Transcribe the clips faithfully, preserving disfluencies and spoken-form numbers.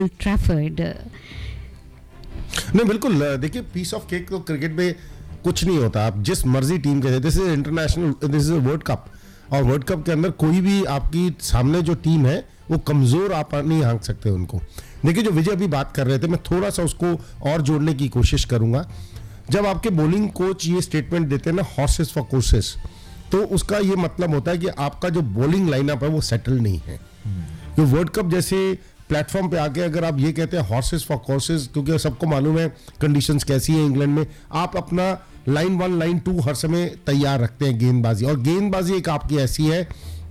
Trafford. नहीं बिल्कुल, देखिए पीस ऑफ केक तो क्रिकेट में कुछ नहीं होता। आप जिस मर्जी टीम के, this is international, this is world cup, और वर्ल्ड कप के अंदर कोई भी आपकी सामने जो टीम है वो कमजोर आप नहीं हाँक सकते उनको। देखिए जो विजय अभी बात कर रहे थे, मैं थोड़ा सा उसको और जोड़ने की कोशिश करूंगा। जब आपके बॉलिंग कोच ये स्टेटमेंट देते हैं ना, हॉर्सेस फॉर कोर्सेस, तो उसका ये मतलब होता है कि आपका जो बॉलिंग लाइनअप है वो सेटल नहीं है। तो वर्ल्ड कप जैसे प्लेटफॉर्म पे आके अगर आप ये कहते हैं हॉर्सेस फॉर कोर्सेस, क्योंकि सबको मालूम है कंडीशंस कैसी है इंग्लैंड में, आप अपना line one line to her समय तैयार रखते हैं गेंदबाजी, और गेंदबाजी एक आपकी ऐसी है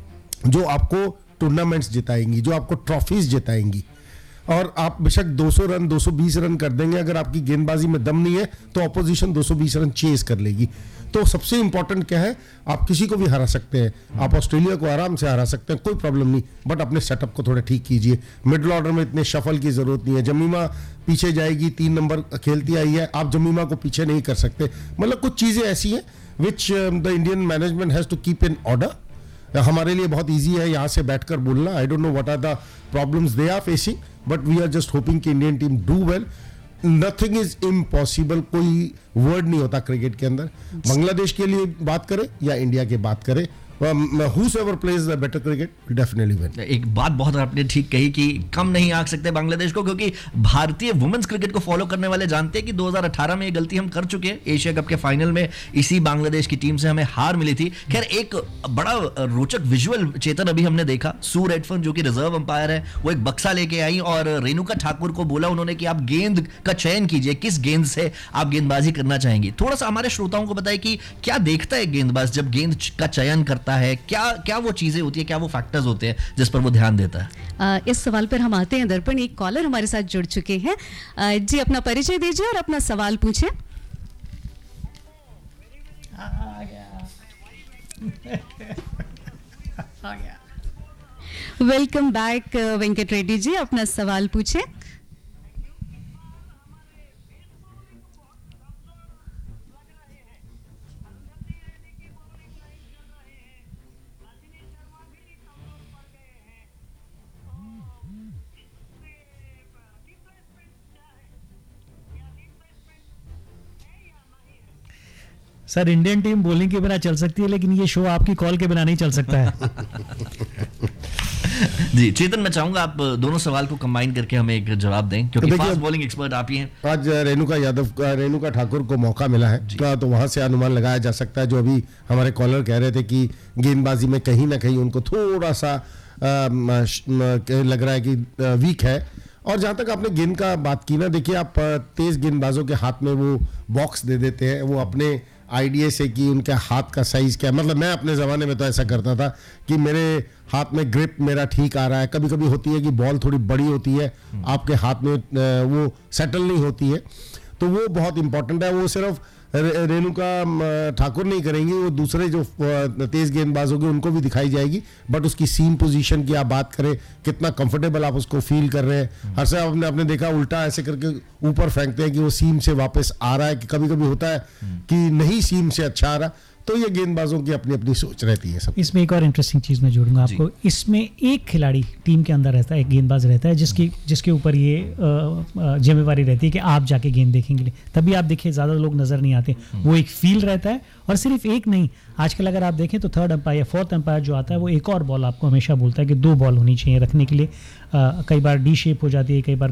जो आपको टूर्नामेंट्स जिताएंगी, जो आपको ट्रॉफीज जिताएंगी। और आप बेशक दो सौ रन दो सौ बीस रन कर देंगे, अगर आपकी गेंदबाजी में दम नहीं है तो ऑपोजिशन दो सौ बीस रन चेज कर लेगी। तो सबसे इंपॉर्टेंट क्या है, आप किसी को भी हरा सकते हैं, आप ऑस्ट्रेलिया को आराम से हरा सकते हैं, कोई प्रॉब्लम नहीं, बट अपने सेटअप को थोड़ा ठीक कीजिए। मिडिल ऑर्डर में इतने शफल की जरूरत नहीं है। जमीमा पीछे जाएगी, तीन नंबर खेलती आई है, आप जमीमा को पीछे नहीं कर सकते। मतलब कुछ चीजें ऐसी हैं which the Indian management has to keep in order. हमारे लिए बहुत इजी है यहाँ से बैठकर बोलना, I don't know what are the problems they are facing, but we are just hoping कि Indian team do well. Nothing is impossible, कोई वर्ड नहीं होता क्रिकेट के अंदर। बांग्लादेश के लिए बात करें या इंडिया की बात करें, whosoever plays the better cricket will definitely win। एक बात बहुत आपने ठीक कही कि कम नहीं आंक सकते बांग्लादेश को, क्योंकि भारतीय वुमेन्स क्रिकेट को फॉलो करने वाले जानते हैं कि दो हज़ार अठारह में ये गलती हम कर चुके हैं। एशिया कप के फाइनल में इसी बांग्लादेश की टीम से हमें हार मिली थी। खैर एक बड़ा रोचक विजुअल चेतन अभी हमने देखा, सू रेडफर्न जो कि रिजर्व अंपायर है, वो एक बक्सा लेके आई और रेणुका ठाकुर को बोला उन्होंने कि आप गेंद का चयन कीजिए, किस गेंद से आप गेंदबाजी करना चाहेंगे। थोड़ा सा हमारे श्रोताओं को बताइए कि क्या देखता है गेंदबाज जब गेंद का चयन करता है, क्या क्या वो चीजें होती है, क्या वो फैक्टर्स होते हैं जिस पर वो ध्यान देता है। आ, इस सवाल पर हम आते हैं दर्पण। एक कॉलर हमारे साथ जुड़ चुके हैं। आ, जी अपना परिचय दीजिए और अपना सवाल पूछें। वेलकम बैक वेंकट रेड्डी जी, अपना सवाल पूछें। सर इंडियन टीम बॉलिंग के बिना चल सकती है, लेकिन ये शो आपकी कॉल के बिना नहीं चल सकता है। जी चेतन, मैं चाहूंगा आप दोनों सवाल को कंबाइन करके हमें एक जवाब दें, क्योंकि फास्ट बॉलिंग एक्सपर्ट आप ही हैं। आज रेणुका यादव, रेणुका ठाकुर को मौका मिला है तो, तो वहां से अनुमान लगाया जा सकता है, जो अभी हमारे कॉलर कह रहे थे कि गेंदबाजी में कहीं ना कहीं उनको थोड़ा सा आ, लग रहा है कि वीक है। और जहां तक आपने गेंद का बात की ना, देखिए आप तेज गेंदबाजों के हाथ में वो बॉक्स दे देते हैं, वो अपने आइडिया से कि उनके हाथ का साइज क्या, मतलब मैं अपने ज़माने में तो ऐसा करता था कि मेरे हाथ में ग्रिप मेरा ठीक आ रहा है। कभी कभी होती है कि बॉल थोड़ी बड़ी होती है, आपके हाथ में वो सेटल नहीं होती है, तो वो बहुत इंपॉर्टेंट है। वो सिर्फ रेणुका ठाकुर नहीं करेंगी, वो दूसरे जो तेज गेंदबाज होंगे उनको भी दिखाई जाएगी। बट उसकी सीम पोजीशन की आप बात करें, कितना कंफर्टेबल आप उसको फील कर रहे हैं। हर से आपने आपने देखा उल्टा ऐसे करके ऊपर फेंकते हैं कि वो सीम से वापस आ रहा है, कि कभी कभी होता है कि नहीं सीम से अच्छा आ रहा। तो ये गेंदबाजों की अपनी अपनी सोच रहती है सब। इसमें एक और इंटरेस्टिंग चीज मैं जोड़ूंगा आपको, इसमें एक खिलाड़ी टीम के अंदर रहता है, एक गेंदबाज रहता है जिसकी जिसके ऊपर ये जिम्मेवारी रहती है कि आप जाके गेंद देखेंगे। तभी आप देखिए ज्यादा लोग नजर नहीं आते, वो एक फील रहता है। और सिर्फ एक नहीं, आजकल अगर आप देखें तो थर्ड अंपायर, फोर्थ अंपायर जो आता है वो एक और बॉल आपको हमेशा बोलता है कि दो बॉल होनी चाहिए रखने के लिए। आ, कई बार डी शेप हो जाती है, कई बार